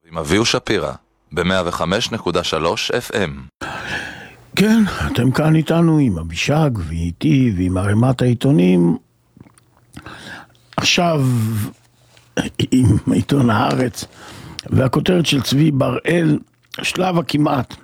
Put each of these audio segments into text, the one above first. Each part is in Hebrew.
עם אביהו שפירא, ב-105.3 FM. כן, אתם כאן איתנו עם אבישג ואיתי ועם ערימת העיתונים. עכשיו עם עיתון הארץ והכותרת של צבי בראל, שלב הכמעט.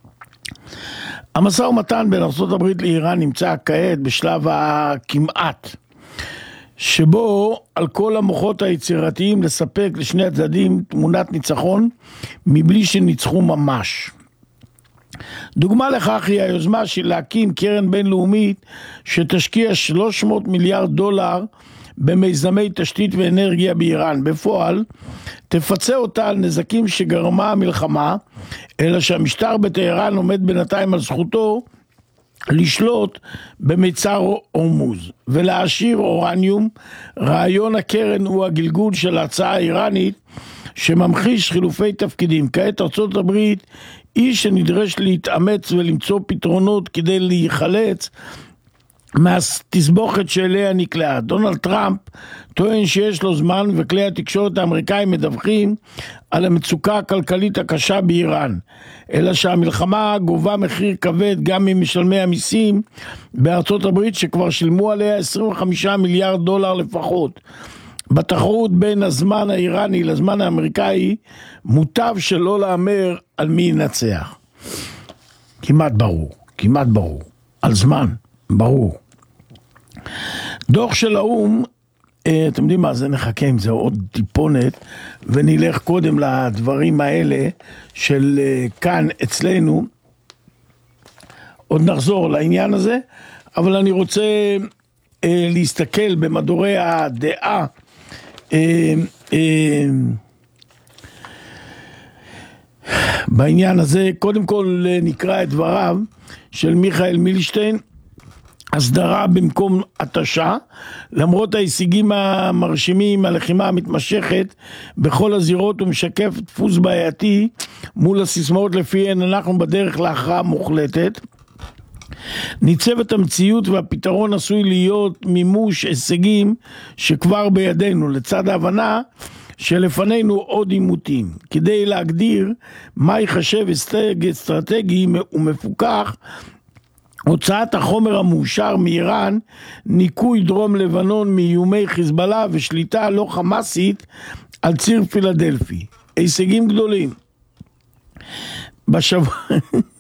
המשא ומתן בין ארצות הברית לאיראן נמצא כעת בשלב הכמעט, שבו על כל המוחות היצירתיים לספק לשני הצדדים תמונת ניצחון מבלי שניצחו ממש. דוגמה לכך היא היוזמה של להקים קרן בינלאומית שתשקיע 300 מיליארד דולר במיזמי תשתית ואנרגיה באיראן. בפועל תפצה אותה על נזקים שגרמה המלחמה, אלא שהמשטר בטהרן עומד בינתיים על זכותו לשלוט במיצר הורמוז ולהעשיר אורניום. רעיון הקרן הוא הגלגול של ההצעה האיראנית שממחיש חילופי תפקידים. כעת ארצות הברית היא שנדרש להתאמץ ולמצוא פתרונות כדי להיחלץ מהתסבוכת שאליה נקלעה. דונלד טראמפ טוען שיש לו זמן, וכלי התקשורת האמריקאים מדווחים על המצוקה הכלכלית הקשה באיראן, אלא שהמלחמה גובה מחיר כבד גם ממשלמי המיסים בארצות הברית, שכבר שילמו עליה 25 מיליארד דולר לפחות. בתחרות בין הזמן האיראני לזמן האמריקאי מוטב שלא לאמר על מי ינצח. כמעט ברור, על זמן ברור. דוח של האום, אתם יודעים מה, זה נחכה עם זה עוד טיפונת ונלך קודם לדברים האלה של כאן אצלנו, עוד נחזור לעניין הזה, אבל אני רוצה להסתכל במדורי הדעה בעניין הזה. קודם כל נקרא את דבריו של מיכאל מילשטיין. הסדרה במקום התשה, למרות ההישגים המרשימים, הלחימה המתמשכת בכל הזירות ומשקף דפוס בעייתי מול הסיסמאות לפיהן אנחנו בדרך להכרעה מוחלטת. ניצבת המציאות והפתרון עשוי להיות מימוש הישגים שכבר בידינו, לצד ההבנה שלפנינו עוד עימותים. כדי להגדיר מה ייחשב הישג אסטרטגי ומפוקח, הוצאת החומר המאושר מאיראן, ניקוי דרום לבנון מאיומי חיזבאללה ושליטה לא חמאסית על ציר פילדלפי. הישגים גדולים.